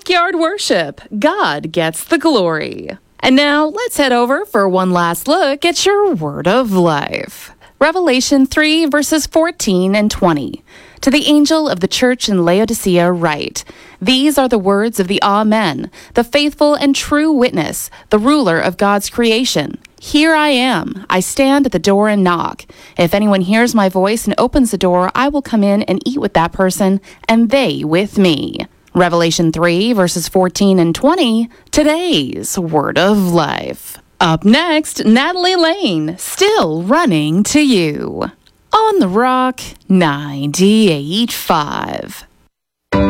backyard worship. God gets the glory. And now let's head over for one last look at your word of life. Revelation 3 verses 14 and 20. To the angel of the church in Laodicea write, These are the words of the Amen, the faithful and true witness, the ruler of God's creation. Here I am. I stand at the door and knock. If anyone hears my voice and opens the door, I will come in and eat with that person, and they with me. Revelation 3 verses 14 and 20, today's word of life. Up next, Natalie Lane, Still Running to You. On the Rock 98.5.